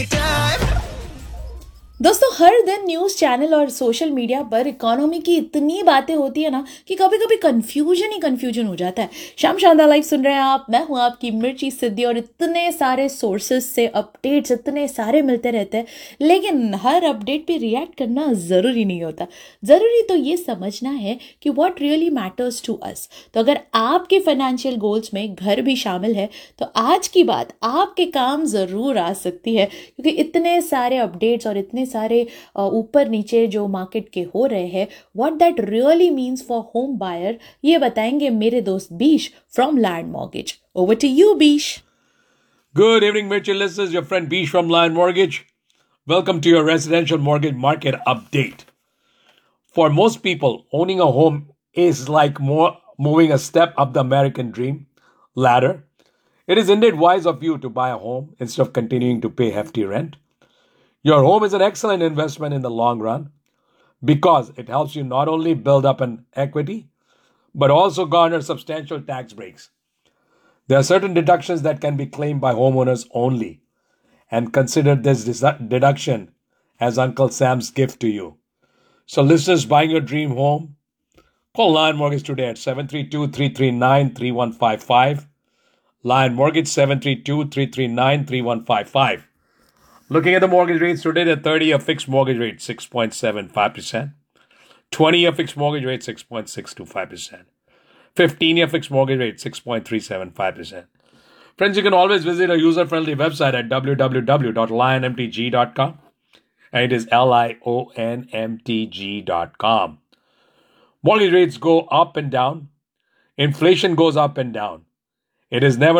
दोस्तों, हर दिन news channel और सोशल मीडिया पर इकोनॉमी की इतनी बातें होती है ना कि कभी कभी कंफ्यूजन ही कंफ्यूजन हो जाता है। शाम शानदार लाइव सुन रहे हैं आप। मैं हूं आपकी मिर्ची सिद्धि और इतने सारे सोर्सेस से अपडेट्स इतने सारे मिलते रहते हैं, लेकिन हर अपडेट पे रिएक्ट करना ज़रूरी नहीं होता। ज़रूरी तो ये समझना है कि what really matters to us. तो अगर आपके फाइनेंशियल गोल्स में घर भी शामिल है तो आज की बात आपके काम ज़रूर आ सकती है, क्योंकि इतने सारे अपडेट्स और इतने सारे ऊपर नीचे जो मार्केट के हो रहे हैं, what that really means for home buyer, ये बताएंगे मेरे दोस्त बीश from land mortgage. Over to you बीश। Good evening, Mitchell. This is your friend Bish from Lion Mortgage. Welcome to your residential mortgage market update. For most people, owning a home is like moving a step up the American dream ladder. It is indeed wise of you to buy a home instead of continuing to pay hefty rent. Your home is an excellent investment in the long run because it helps you not only build up an equity, but also garner substantial tax breaks. There are certain deductions that can be claimed by homeowners only, and consider this deduction as Uncle Sam's gift to you. So, listeners buying your dream home, call Lion Mortgage today at 732-339-3155. Lion Mortgage 732-339-3155. Looking at the mortgage rates today, the 30-year fixed mortgage rate 6.75%, 20-year fixed mortgage rate 6.625%, 15-year fixed mortgage rate 6.375%. Friends, you can always visit a user-friendly website at www.lionmtg.com, and it is LIONMTG.com. Mortgage rates go up and down. Inflation goes up and down. It is never